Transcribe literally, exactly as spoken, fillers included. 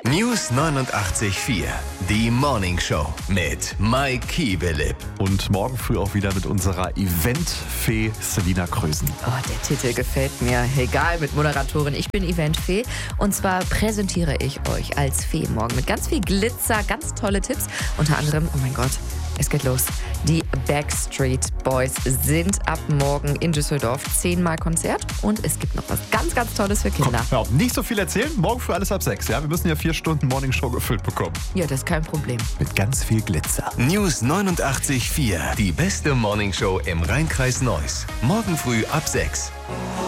News neunundachtzig Komma vier. Die Morning Show mit Mike Kiewelipp. Und morgen früh auch wieder mit unserer Eventfee Selina Krösen. Oh, der Titel gefällt mir. Egal, mit Moderatorin. Ich bin Eventfee. Und zwar präsentiere ich euch als Fee morgen mit ganz viel Glitzer, ganz tolle Tipps. Unter anderem, oh mein Gott, es geht los. Die Backstreet Boys sind ab morgen in Düsseldorf. Zehnmal Konzert und es gibt noch was ganz, ganz Tolles für Kinder. Komm, hör auf, nicht so viel erzählen. Morgen früh alles ab sechs. Ja? Wir müssen ja vier Stunden Morning Show gefüllt bekommen. Ja, das ist kein Problem. Mit ganz viel Glitzer. News neunundachtzig Komma vier. Die beste Morning Show im Rheinkreis Neuss. Morgen früh ab sechs.